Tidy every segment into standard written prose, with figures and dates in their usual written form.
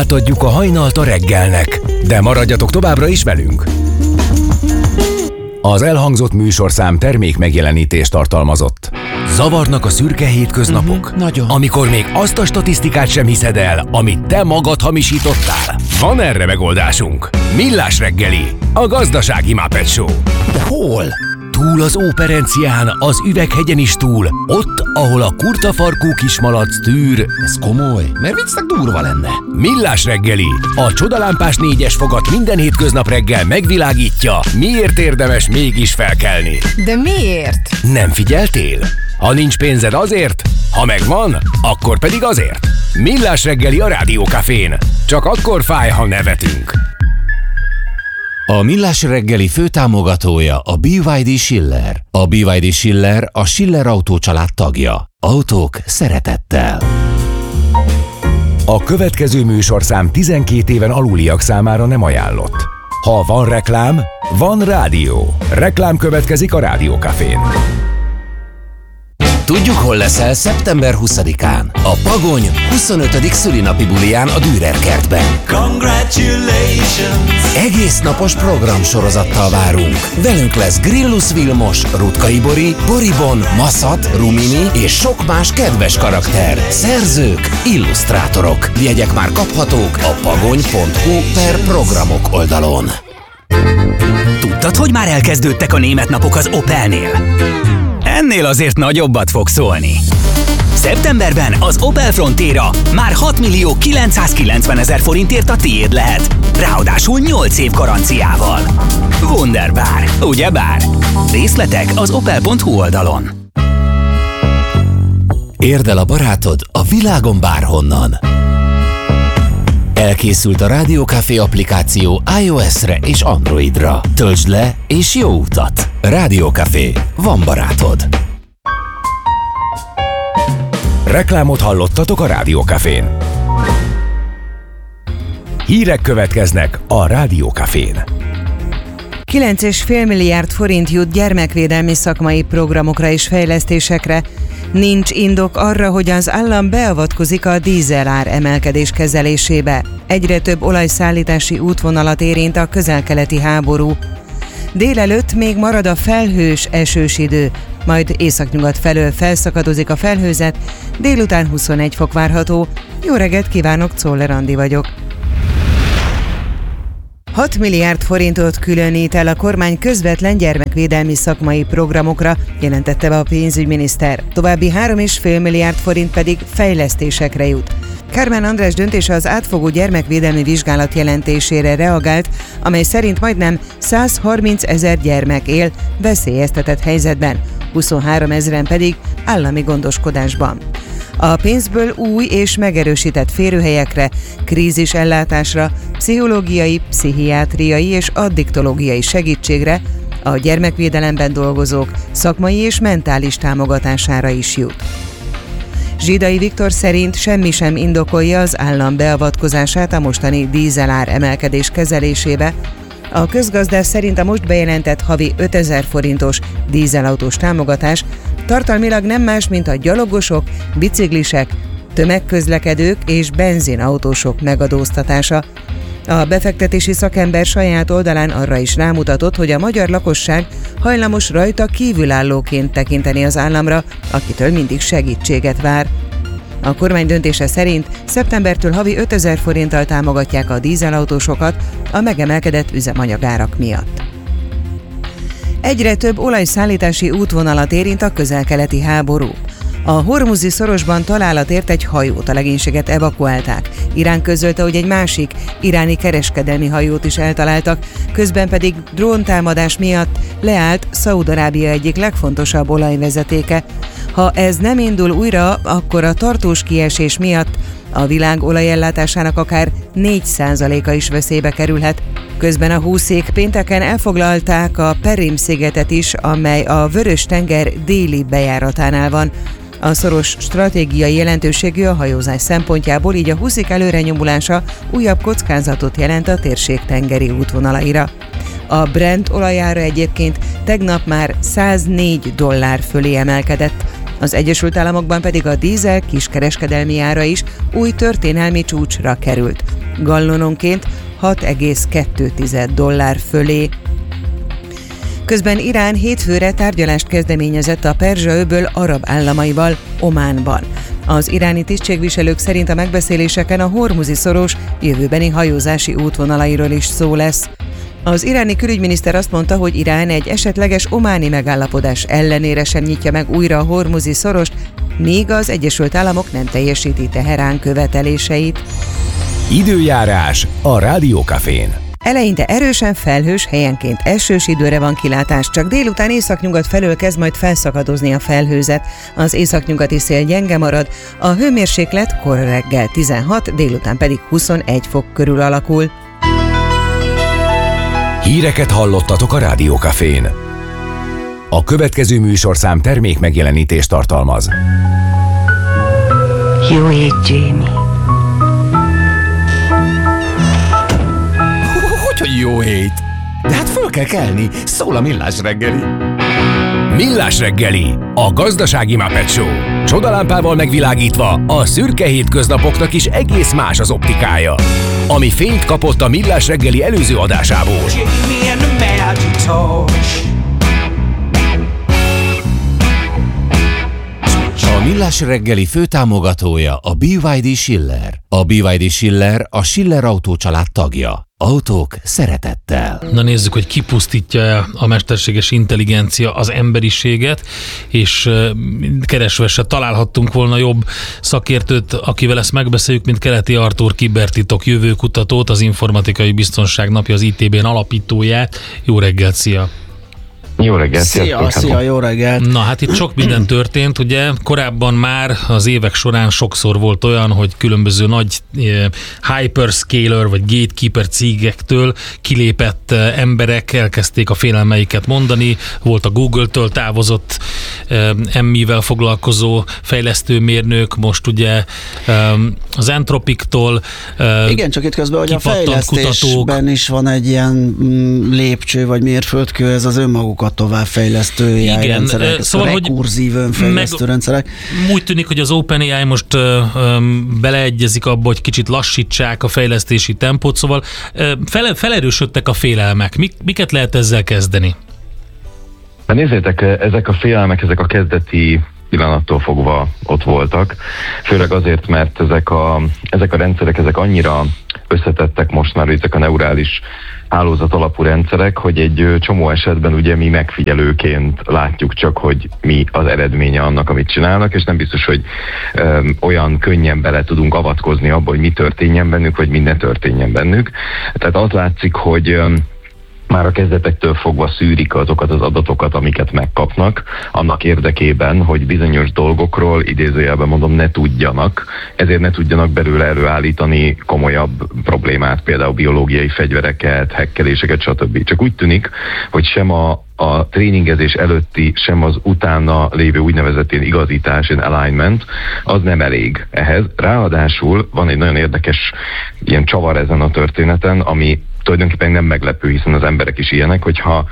Átadjuk a hajnalt a reggelnek, de maradjatok továbbra is velünk. Az elhangzott műsorszám termék megjelenítést tartalmazott. Zavarnak a szürke hétköznapok? Nagyon. Amikor még azt a statisztikát sem hiszed el, amit te magad hamisítottál? Van erre megoldásunk. Millás reggeli, a gazdasági Muppet Show. De hol? Túl az Óperencián, az Üveghegyen is túl, ott, ahol a kurtafarkú kismalac tűr. Ez komoly, mert viccnek durva lenne. Millás reggeli, a csodalámpás 4-es fogat minden hétköznap reggel megvilágítja, miért érdemes mégis felkelni. De miért? Nem figyeltél? Ha nincs pénzed azért, ha megvan, akkor pedig azért. Millás reggeli a Rádió Cafén. Csak akkor fáj, ha nevetünk. A Millás reggeli főtámogatója a BYD Schiller. A BYD Schiller a Schiller Autó család tagja. Autók szeretettel. A következő műsorszám 12 éven aluliak számára nem ajánlott. Ha van reklám, van rádió. Reklám következik a Rádió Cafén. Tudjuk, hol leszel szeptember 20-án. A Pagony 25. szülinapi buliján a Dürer kertben. Congratulations! Egész napos programsorozattal várunk. Velünk lesz Grillus Vilmos, Rutkay Bori, Boribon, Maszat, Rumini és sok más kedves karakter. Szerzők, illusztrátorok. Jegyek már kaphatók a pagony.hu/programok oldalon. Tudtad, hogy már elkezdődtek a német napok az Opelnél? Ennél azért nagyobbat fog szólni. Szeptemberben az Opel Frontera már 6.990.000 forintért a tiéd lehet. Ráadásul 8 év garanciával. Wunderbar, ugyebár? Részletek az opel.hu oldalon. Érd el a barátod a világon bárhonnan. Elkészült a Rádió Café applikáció iOS-re és Androidra. Töltsd le és jó utat! Rádió Café. Van barátod. Reklámot hallottatok a Rádió Cafén. Hírek következnek a Rádió Cafén. 9,5 milliárd forint jut gyermekvédelmi szakmai programokra és fejlesztésekre. Nincs indok arra, hogy az állam beavatkozik a dízelár emelkedés kezelésébe. Egyre több olajszállítási útvonalat érint a közel-keleti háború. Délelőtt még marad a felhős, esős idő, majd északnyugat felől felszakadozik a felhőzet, délután 21 fok várható. Jó reggelt kívánok, Czoller Andi vagyok. 6 milliárd forintot különít el a kormány közvetlen gyermekvédelmi szakmai programokra, jelentette be a pénzügyminiszter. További 3,5 milliárd forint pedig fejlesztésekre jut. Kármán András döntése az átfogó gyermekvédelmi vizsgálat jelentésére reagált, amely szerint majdnem 130 000 gyermek él veszélyeztetett helyzetben, 23 000 pedig állami gondoskodásban. A pénzből új és megerősített férőhelyekre, krízisellátásra, pszichológiai, pszichiátriai és addiktológiai segítségre, a gyermekvédelemben dolgozók szakmai és mentális támogatására is jut. Zsidai Viktor szerint semmi sem indokolja az állam beavatkozását a mostani dízelár emelkedés kezelésébe. A közgazdász szerint a most bejelentett havi 5000 forintos dízelautós támogatás tartalmilag nem más, mint a gyalogosok, biciklisek, tömegközlekedők és benzinautósok megadóztatása. A befektetési szakember saját oldalán arra is rámutatott, hogy a magyar lakosság hajlamos rajta kívülállóként tekinteni az államra, akitől mindig segítséget vár. A kormány döntése szerint szeptembertől havi 5000 forinttal támogatják a dízelautósokat a megemelkedett üzemanyagárak miatt. Egyre több olajszállítási útvonalat érint a közel-keleti háború. A Hormuzi szorosban találat ért egy hajót, a legénységet evakuálták. Irán közölte, hogy egy másik iráni kereskedelmi hajót is eltaláltak, közben pedig dróntámadás miatt leállt Szaúd-Arábia egyik legfontosabb olajvezetéke. Ha ez nem indul újra, akkor a tartós kiesés miatt a világ olajellátásának akár 4%-a is veszélybe kerülhet. Közben a húszék pénteken elfoglalták a Perim-szigetet is, amely a Vörös-tenger déli bejáratánál van. A szoros stratégiai jelentőségű a hajózás szempontjából, így a huszik előrenyomulása újabb kockázatot jelent a térség tengeri útvonalaira. A Brent olajára egyébként tegnap már $104 fölé emelkedett. Az Egyesült Államokban pedig a dízel kiskereskedelmi ára is új történelmi csúcsra került. gallononként $6,2 fölé. Közben Irán hétfőre tárgyalást kezdeményezett a Perzsa-öböl arab államaival Ománban. Az iráni tisztségviselők szerint a megbeszéléseken a Hormuzi-szoros jövőbeni hajózási útvonalairól is szó lesz. Az iráni külügyminiszter azt mondta, hogy Irán egy esetleges ománi megállapodás ellenére sem nyitja meg újra a Hormuzi-szorost, míg az Egyesült Államok nem teljesíti Teherán követeléseit. Időjárás a Rádió Cafén. Eleinte erősen felhős, helyenként esős időre van kilátás, csak délután északnyugat felől kezd majd felszakadozni a felhőzet. Az északnyugati szél gyenge marad, a hőmérséklet kora reggel 16, délután pedig 21 fok körül alakul. Híreket hallottatok a Rádió Cafén. A következő műsorszám termék megjelenítést tartalmaz. Jó ég, Jamie. Hogy jó hét! De hát föl kell kelni, szól a Millás reggeli. Millás reggeli, a gazdasági Muppet Show. Csodalámpával megvilágítva a szürke hétköznapoknak is egész más az optikája. Ami fényt kapott a Millás reggeli előző adásából. A Millás reggeli főtámogatója a BYD Schiller. A BYD Schiller a Schiller Autó család tagja. Autók szeretettel. Na nézzük, hogy kipusztítja a mesterséges intelligencia az emberiséget, és keresve se találhattunk volna jobb szakértőt, akivel ezt megbeszéljük, mint Keleti Artúr kibertitok jövőkutatót, az Informatikai Biztonság Napja, az ITB-n alapítóját. Jó reggelt, szia! Jó reggelt! Szia, jó reggelt! Na hát itt sok minden történt, ugye korábban már az évek során sokszor volt olyan, hogy különböző nagy hyperscaler vagy gatekeeper cégektől kilépett emberek elkezdték a félelmeiket mondani, volt a Google-től távozott MI-vel foglalkozó fejlesztőmérnök, most ugye az Anthropic-tól igen, csak itt közben, hogy a fejlesztésben kutatók is van egy ilyen lépcső vagy mérföldkő, ez az önmagukat továbbfejlesztő AI rendszerek, szóval, rekurzív önfejlesztő rendszerek. Úgy tűnik, hogy az OpenAI most beleegyezik abba, hogy kicsit lassítsák a fejlesztési tempót, szóval felerősödtek a félelmek. Miket lehet ezzel kezdeni? Hát nézzétek, ezek a félelmek, ezek a kezdeti pillanattól fogva ott voltak, főleg azért, mert ezek a rendszerek, ezek annyira összetettek most már, ezek a neurális hálózat alapú rendszerek, hogy egy csomó esetben ugye mi megfigyelőként látjuk csak, hogy mi az eredménye annak, amit csinálnak, és nem biztos, hogy olyan könnyen bele tudunk avatkozni abba, hogy mi történjen bennük, vagy mi ne történjen bennük. Tehát az látszik, hogy már a kezdetektől fogva szűrik azokat az adatokat, amiket megkapnak, annak érdekében, hogy bizonyos dolgokról, idézőjelben mondom, ne tudjanak, ezért ne tudjanak belőle előállítani komolyabb problémát, például biológiai fegyvereket, hekkeléseket, stb. Csak úgy tűnik, hogy sem a tréningezés előtti, sem az utána lévő úgynevezett ilyen igazítás, ilyen alignment, az nem elég ehhez. Ráadásul van egy nagyon érdekes ilyen csavar ezen a történeten, ami tulajdonképpen nem meglepő, hiszen az emberek is ilyenek, hogyha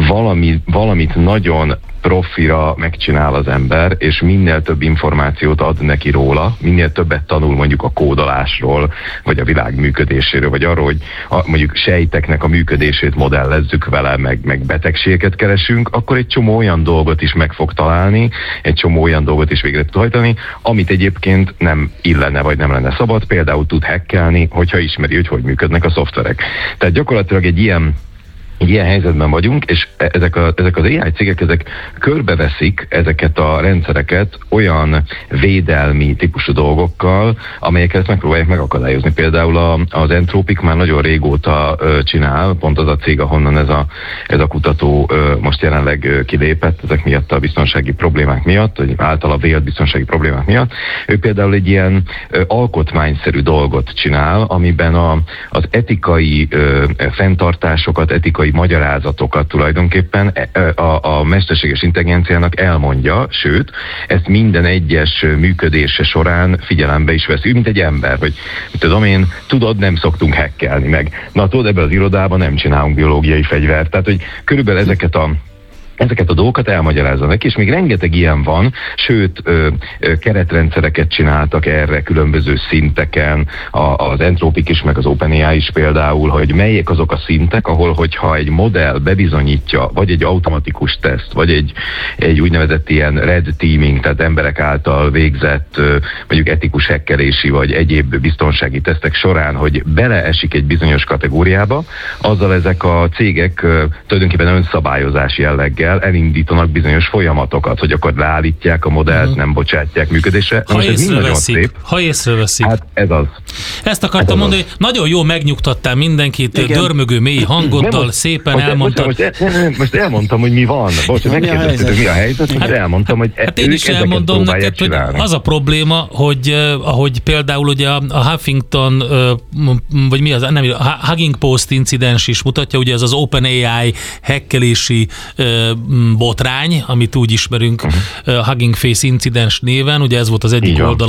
valamit nagyon profira megcsinál az ember, és minél több információt ad neki róla, minél többet tanul mondjuk a kódolásról, vagy a világ működéséről, vagy arról, hogy mondjuk sejteknek a működését modellezzük vele, meg betegségeket keresünk, akkor egy csomó olyan dolgot is meg fog találni, egy csomó olyan dolgot is végre tud hajtani, amit egyébként nem illene, vagy nem lenne szabad, például tud hackelni, hogyha ismeri, hogy működnek a szoftverek. Tehát gyakorlatilag egy ilyen helyzetben vagyunk, és ezek az AI cégek, ezek körbeveszik ezeket a rendszereket olyan védelmi típusú dolgokkal, amelyekkel ezt megpróbálják megakadályozni. Például az Anthropic már nagyon régóta csinál, pont az a cég, ahonnan ez a kutató most jelenleg kilépett, ezek miatt a biztonsági problémák miatt, vagy általa vélt biztonsági problémák miatt. Ő például egy ilyen alkotmányszerű dolgot csinál, amiben az etikai fenntartásokat, etikai magyarázatokat tulajdonképpen a mesterséges intelligenciának elmondja, sőt, ezt minden egyes működése során figyelembe is veszi, mint egy ember, hogy tudom én, tudod, nem szoktunk hackelni meg. Na tudod, ebben az irodában nem csinálunk biológiai fegyvert. Tehát, hogy körülbelül ezeket a dolgokat elmagyarázza neki, és még rengeteg ilyen van, sőt, keretrendszereket csináltak erre különböző szinteken, az Anthropic is, meg az OpenAI is például, hogy melyek azok a szintek, ahol, hogyha egy modell bebizonyítja, vagy egy automatikus teszt, vagy egy úgynevezett ilyen red teaming, tehát emberek által végzett mondjuk etikus hekkelési, vagy egyéb biztonsági tesztek során, hogy beleesik egy bizonyos kategóriába, azzal ezek a cégek tulajdonképpen önszabályozás jelleggel elindítanak bizonyos folyamatokat, hogy akkor leállítják a modellt, nem bocsátják működésre. Ha észreveszik. Hát ez az. Ezt akartam mondani, hogy nagyon jól megnyugtattál mindenkit, igen. Dörmögő mély hangoddal, szépen elmondtad. Most elmondtam, hogy mi van. Megkérdezted, hogy mi a helyzet, most elmondtam, hogy hát én is elmondom neked, hogy az a probléma, hogy ahogy például ugye a Huffington, vagy mi az, nem, a Hugging Post incidens is mutatja, ugye ez az OpenAI hekkelési botrány, amit úgy ismerünk Hugging Face incidens néven, ugye ez volt az egyik oldal,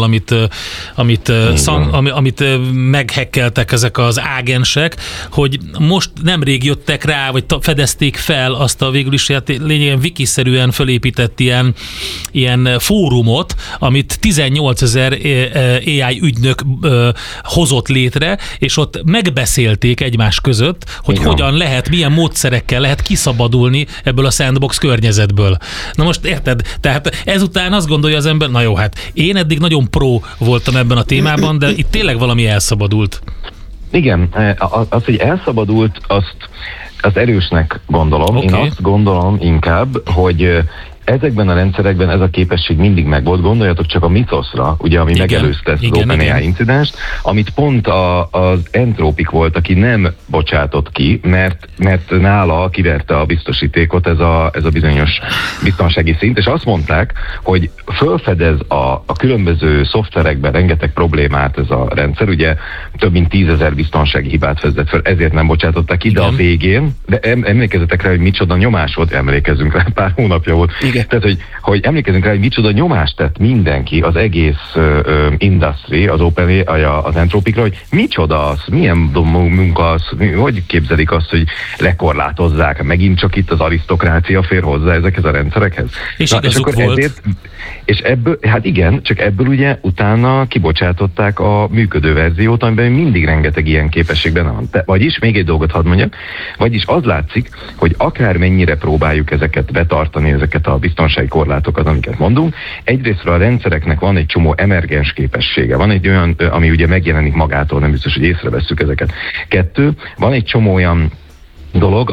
amit meghekkeltek ezek az ágensek, hogy most nemrég jöttek rá, vagy fedezték fel azt a végül is lényegében wikiszerűen fölépített ilyen fórumot, amit 18 000 AI ügynök hozott létre, és ott megbeszélték egymás között, hogy hogyan lehet, milyen módszerekkel lehet kiszabadulni ebből a sandbox környezetből. Na most érted? Tehát ezután azt gondolja az ember, na jó, hát én eddig nagyon pro voltam ebben a témában, de itt tényleg valami elszabadult. Igen, az, hogy elszabadult, azt erősnek gondolom. Okay. Én azt gondolom inkább, hogy ezekben a rendszerekben ez a képesség mindig megvolt. Gondoljatok csak a Mythosra, ugye, ami megelőzte ezt az OpenAI incidenst, amit pont az Anthropic volt, aki nem bocsátott ki, mert nála kiverte a biztosítékot ez a bizonyos biztonsági szint, és azt mondták, hogy fölfedez a különböző szoftverekben rengeteg problémát ez a rendszer, ugye több mint 10 000 biztonsági hibát fedezett fel, ezért nem bocsátották ki, de a végén, de emlékezzetek rá, hogy micsoda nyomás volt, emlékezzünk rá, pár hónapja volt. Igen. Tehát, hogy emlékezünk rá, hogy micsoda nyomást tett mindenki, az egész industry, az OpenAI, az Anthropicra, hogy micsoda az, milyen munka az, hogy képzelik azt, hogy lekorlátozzák, megint csak itt az arisztokrácia fér hozzá ezekhez a rendszerekhez. És igazuk volt. És ebből, hát igen, csak ebből ugye utána kibocsátották a működő verziót, amiben mindig rengeteg ilyen képességben van. Vagyis, még egy dolgot hadd mondjak, vagyis az látszik, hogy akármennyire próbáljuk ezeket betartani, ezeket a biztonsági korlátokat, amiket mondunk, egyrésztről a rendszereknek van egy csomó emergens képessége, van egy olyan, ami ugye megjelenik magától, nem biztos, hogy észrevesszük ezeket. 2, van egy csomó olyan dolog,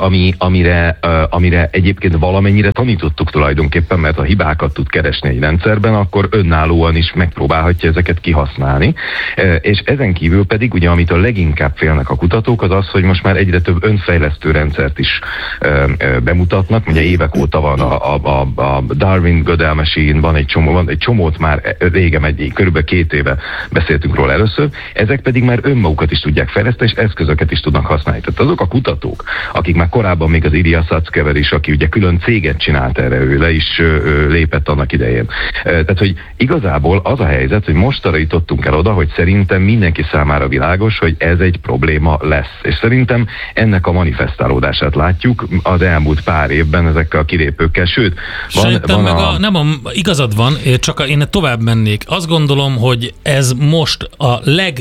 amire egyébként valamennyire tanítottuk tulajdonképpen, mert ha hibákat tud keresni egy rendszerben, akkor önállóan is megpróbálhatja ezeket kihasználni. És ezen kívül pedig, ugye, amit a leginkább félnek a kutatók, az az, hogy most már egyre több önfejlesztő rendszert is bemutatnak. Ugye évek óta van a Darwin Gödel Machine, van egy csomót már régen, körülbelül 2 éve beszéltünk róla először, ezek pedig már önmagukat is tudják fejleszteni, és eszközöket is tudnak használni. Tehát azok a kutatók, akik már korábban még az Ilya Sutskever is, aki ugye külön céget csinált erre, ő le is lépett annak idején. Tehát, hogy igazából az a helyzet, hogy most arra jutottunk el oda, hogy szerintem mindenki számára világos, hogy ez egy probléma lesz. És szerintem ennek a manifestálódását látjuk az elmúlt pár évben ezekkel a kilépőkkel. Sőt, igazad van, csak én tovább mennék. Azt gondolom, hogy ez most a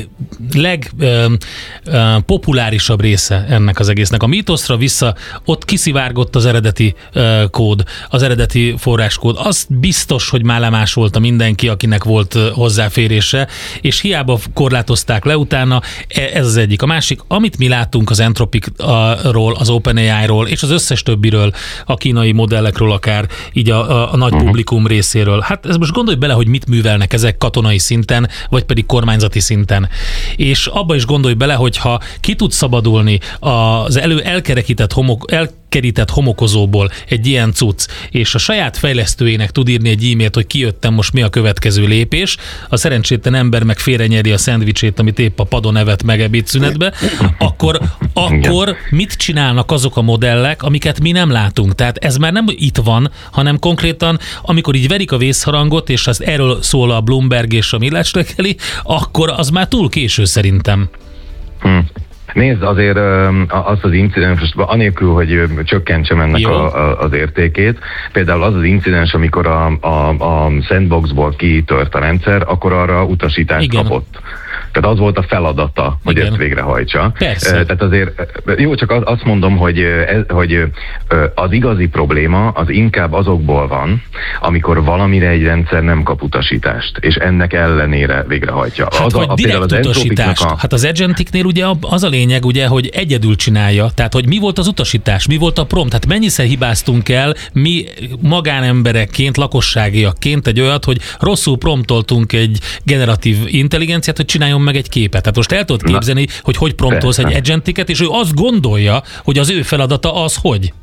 legpopulárisabb része ennek az egésznek. A mítoszra vissza, ott kiszivárgott az eredeti kód, az eredeti forráskód. Az biztos, hogy már lemásolta mindenki, akinek volt hozzáférése, és hiába korlátozták le utána, ez az egyik. A másik, amit mi látunk az Anthropic-ról, az OpenAI-ról, és az összes többiről, a kínai modellekről akár, így a nagy publikum részéről. Hát ez most gondolj bele, hogy mit művelnek ezek katonai szinten, vagy pedig kormányzati szinten. És abba is gondolj bele, hogyha ki tud szabadulni az elkerített homokozóból egy ilyen cucc, és a saját fejlesztőjének tud írni egy e-mailt, hogy kijöttem, most mi a következő lépés, a szerencsétlen ember meg félrenyeri a szendvicsét, amit épp a padon evett meg ebédszünetbe, akkor mit csinálnak azok a modellek, amiket mi nem látunk? Tehát ez már nem itt van, hanem konkrétan, amikor így verik a vészharangot, és az erről szól a Bloomberg és a Millás reggeli, akkor az már túl késő szerintem. Nézd, azért azt az incidens, anélkül, hogy csökkentsem ennek az értékét, például az incidens, amikor a sandboxból kitört a rendszer, akkor arra utasítást kapott. Tehát az volt a feladata, hogy ezt végrehajtsa. Persze. Tehát azért, jó, csak azt mondom, hogy az igazi probléma az inkább azokból van, amikor valamire egy rendszer nem kap utasítást, és ennek ellenére végrehajtja. Hát vagy direkt utasítást. Hát az Agenticnél ugye az a lényeg, ugye, hogy egyedül csinálja. Tehát, hogy mi volt az utasítás, mi volt a prompt. Hát mennyiszer hibáztunk el mi magánemberekként, lakosságiakként egy olyat, hogy rosszul promptoltunk egy generatív intelligenciát, hogy csináljon meg egy képet. Tehát most el tudod képzelni, hogy promptolsz egy Agenticet, és ő azt gondolja, hogy az ő feladata az, hogy?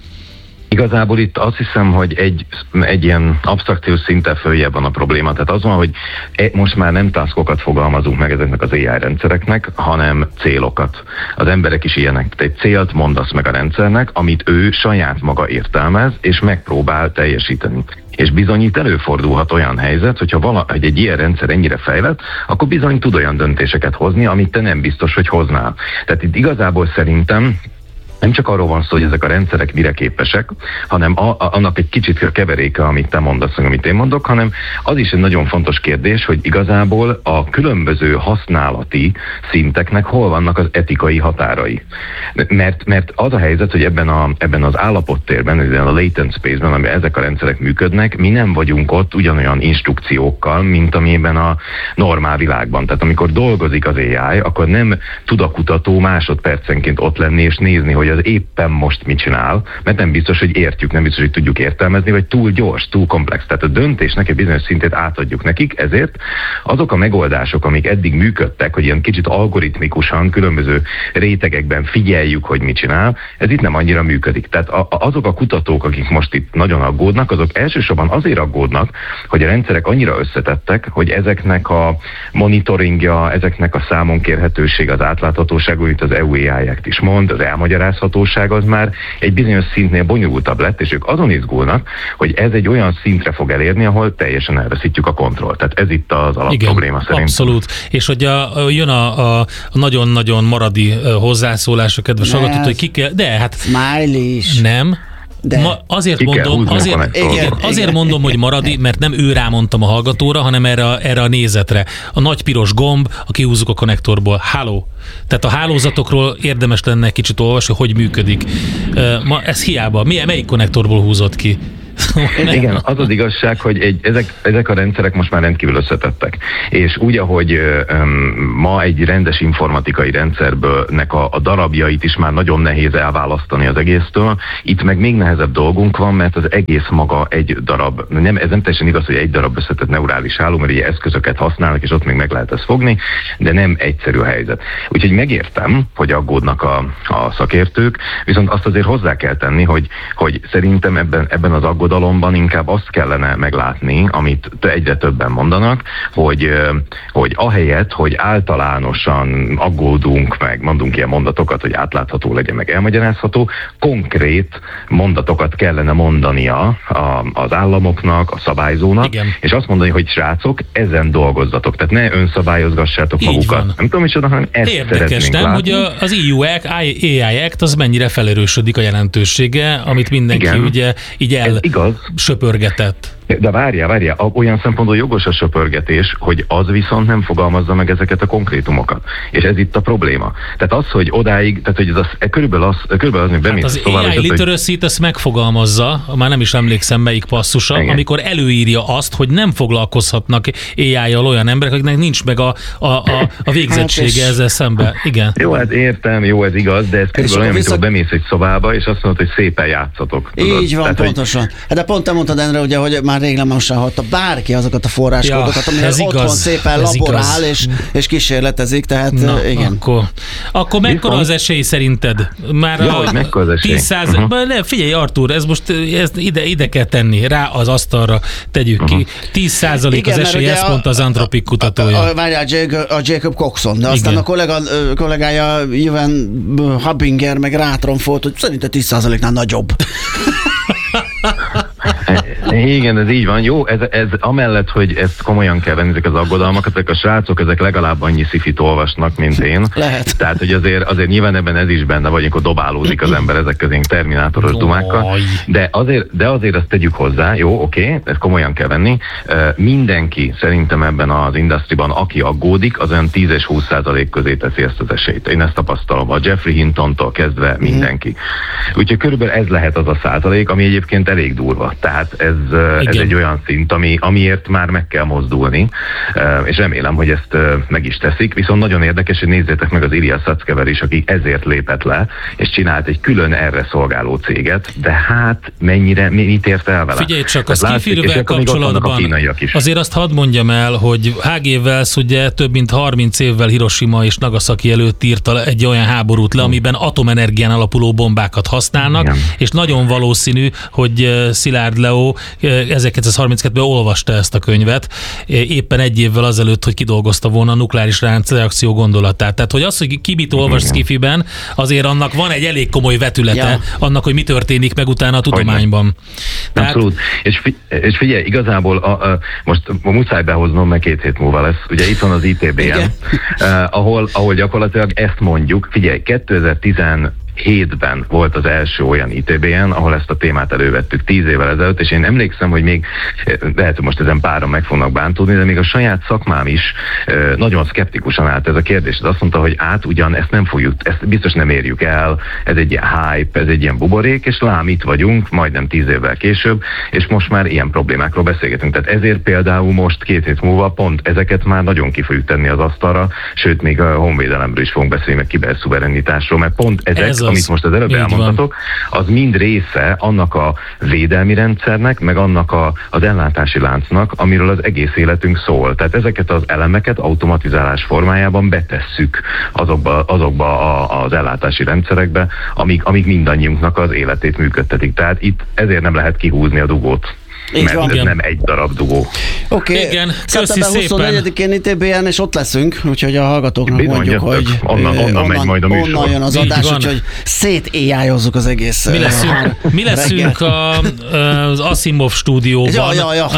Igazából itt azt hiszem, hogy egy ilyen absztrakciós szinten följebb van a probléma. Tehát az van, hogy most már nem taskokat fogalmazunk meg ezeknek az AI rendszereknek, hanem célokat. Az emberek is ilyenek. Egy célt mondasz meg a rendszernek, amit ő saját maga értelmez, és megpróbál teljesíteni. És bizony itt előfordulhat olyan helyzet, hogyha egy ilyen rendszer ennyire fejlett, akkor bizony tud olyan döntéseket hozni, amit te nem biztos, hogy hoznál. Tehát itt igazából szerintem nem csak arról van szó, hogy ezek a rendszerek mire képesek, hanem annak egy kicsit a keveréke, amit te mondasz, amit én mondok, hanem az is egy nagyon fontos kérdés, hogy igazából a különböző használati szinteknek hol vannak az etikai határai. Mert az a helyzet, hogy ebben az állapottérben, a latent space-ben, amiben ezek a rendszerek működnek, mi nem vagyunk ott ugyanolyan instrukciókkal, mint amiben a normál világban. Tehát amikor dolgozik az AI, akkor nem tud a kutató másodpercenként ott lenni és nézni, hogy az éppen most mit csinál, mert nem biztos, hogy értjük, nem biztos, hogy tudjuk értelmezni, vagy túl gyors, túl komplex. Tehát a döntésnek egy bizonyos szintét átadjuk nekik, ezért azok a megoldások, amik eddig működtek, hogy ilyen kicsit algoritmikusan, különböző rétegekben figyeljük, hogy mit csinál, ez itt nem annyira működik. Tehát azok a kutatók, akik most itt nagyon aggódnak, azok elsősorban azért aggódnak, hogy a rendszerek annyira összetettek, hogy ezeknek a monitoringja, ezeknek a számon kérhetőség, az átláthatóság, amit az EU AI Act is mond, az elmagyarázhatóság az már egy bizonyos szintnél bonyolultabb lett, és ők azon izgulnak, hogy ez egy olyan szintre fog elérni, ahol teljesen elveszítjük a kontrollt. Tehát ez itt az alapprobléma szerintem. Abszolút. És hogy jön a nagyon-nagyon maradi hozzászólás a kedves hallgatót, hogy ki kell... De hát... Smiley is. Nem. Azért mondom, hogy maradi, mert nem ő rámondtam a hallgatóra, hanem erre a nézetre. A nagy piros gomb, a kihúzzuk a konnektorból. Háló. Tehát a hálózatokról érdemes lenne kicsit olvasni, hogy működik. Ez hiába. Melyik konnektorból húzott ki? Igen, az az igazság, hogy ezek a rendszerek most már rendkívül összetettek. És úgy, ahogy ma egy rendes informatikai rendszerből a darabjait is már nagyon nehéz elválasztani az egésztől, itt meg még nehezebb dolgunk van, mert az egész maga egy darab. Ez nem teljesen igaz, hogy egy darab összetett neurális háló, mert ugye eszközöket használnak, és ott még meg lehet ezt fogni, de nem egyszerű a helyzet. Úgyhogy megértem, hogy aggódnak a szakértők, viszont azt azért hozzá kell tenni, hogy szerintem ebben az aggodalomban inkább azt kellene meglátni, amit egyre többen mondanak, hogy ahelyett, hogy általánosan aggódunk, meg mondunk ilyen mondatokat, hogy átlátható legyen, meg elmagyarázható, konkrét mondatokat kellene mondania az államoknak, a szabályzónak, igen, és azt mondani, hogy srácok, ezen dolgozzatok. Tehát ne önszabályozgassátok magukat. Nem tudom micsoda, hanem ezt érdekes, nem, látni. Hogy az EU AI Act az mennyire felerősödik a jelentősége, amit mindenki igen, ugye így söpörgetett. De várjál, olyan szempontból jogos a söpörgetés, hogy az viszont nem fogalmazza meg ezeket a konkrétumokat. És ez itt a probléma. Tehát az, hogy odáig, tehát hogy ez körülbelül az, hogy bemész az AI literacy-t ezt megfogalmazza, már nem is emlékszem melyik passzusa, igen, amikor előírja azt, hogy nem foglalkozhatnak AI-jal olyan emberek, akiknek nincs meg a végzettsége ezzel szemben. Igen. Jó, hát értem, jó, ez igaz, de ez körülbelül olyan, mint bemész egy szobába, és azt mondod, hogy szépen játszatok. Így van, tehát, pontosan. Hát de pont te mondtad, Endre, ugye, hogy már rég nem hallhatta bárki azokat a forráskódokat, amivel otthon szépen laborál és kísérletezik, tehát igen. Akkor mekkora az esély szerinted? Már hogy mekkora az esély? 10%, figyelj Artúr, ezt ide kell tenni, rá az asztalra tegyük ki. 10% az esély, ezt mondta az Anthropic kutatója. Várjál, a Jacob Coxon, de aztán igen, a kollégája Juven Habinger meg rátromfolt, hogy szerintem 10%-nál nagyobb. Igen, ez így van. Jó, ez amellett, hogy ezt komolyan kell venni, ezek az aggodalmakat, ezek a srácok, ezek legalább annyi szifit olvasnak, mint én. Lehet. Tehát, hogy azért nyilván ebben ez is benne vagy, amikor dobálózik az ember ezek közénk terminátoros dumákkal. De azért azt tegyük hozzá, jó, oké, ezt komolyan kell venni. Mindenki szerintem ebben az industriban, aki aggódik, az olyan 10 és 20% közé teszi ezt az esélyt. Én ezt tapasztalom. A Jeffrey Hintontól kezdve mindenki. Úgyhogy körülbelül ez lehet az a százalék, ami egyébként elég durva. Tehát ez egy olyan szint, amiért már meg kell mozdulni, és remélem, hogy ezt meg is teszik. Viszont nagyon érdekes, hogy nézzétek meg az Ilya Sutskever is, aki ezért lépett le, és csinált egy külön erre szolgáló céget, de hát mit ért el vele? Figyelj csak, a Skifirvel kapcsolatban azért azt hadd mondjam el, hogy H.G. Wells ugye több mint 30 évvel Hiroshima és Nagasaki előtt írta egy olyan háborút le, amiben atomenergián alapuló bombákat használnak, és nagyon valószínű, hogy Szilárd Leó 1932-ben olvasta ezt a könyvet, éppen egy évvel azelőtt, hogy kidolgozta volna a nukleáris reakció gondolatát. Tehát, hogy az, hogy ki mit olvas Skifiben, azért annak van egy elég komoly vetülete, annak, hogy mi történik meg utána a tudományban. Abszolút. És figyelj, igazából most muszáj behoznom, mert 2 hét múlva lesz. Ugye itt van az ITBN, ahol gyakorlatilag ezt mondjuk, figyelj, 2017-ben volt az első olyan ITBN, ahol ezt a témát elővettük 10 évvel ezelőtt, és én emlékszem, hogy még, lehet, hogy most ezen páran meg fognak bántódni, de még a saját szakmám is nagyon szkeptikusan állt ez a kérdés. Azt mondta, hogy ugyan ezt nem fogjuk, ezt biztos nem érjük el, ez egy ilyen hype, ez egy ilyen buborék, és lám itt vagyunk, majdnem 10 évvel később, és most már ilyen problémákról beszélgetünk. Tehát ezért például most 2 hét múlva pont ezeket már nagyon ki fogjuk tenni az asztalra, sőt még a honvédelemről is fogunk beszélni, meg kiberszuverenitásról, mert pont ezek, amit most az előbb elmondhatok, az mind része annak a védelmi rendszernek, meg annak az ellátási láncnak, amiről az egész életünk szól. Tehát ezeket az elemeket automatizálás formájában betesszük azokba az ellátási rendszerekbe, amik mindannyiunknak az életét működtetik. Tehát itt ezért nem lehet kihúzni a dugót. Mert ez nem egy darab dugó. Oké, szeptember 24-én ITBN, és ott leszünk, úgyhogy a hallgatóknak mondjuk, hogy onnan megy majd a műsor. Onnan jön az adás, úgyhogy szét-éjjájozzuk az egész. Mi leszünk az Asimov stúdióban,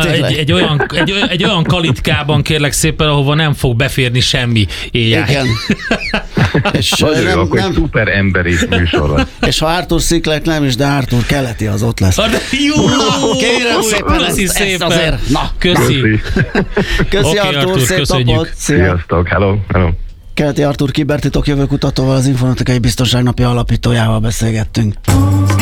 egy olyan kalitkában, kérlek szépen, ahova nem fog beférni semmi éjjel. Igen. És akkor egy szuper emberi műsor lesz. És ha Arthur Sziklek nem is, de Arthur Keleti az ott lesz. Jó! Kérem szépen, ezt azért. Na, köszi. Köszi Arthur, szép napot. Sziasztok, hello. Keleti Arthur kibertitok jövőkutatóval, az Informatikai Biztonság Napja alapítójával beszélgettünk.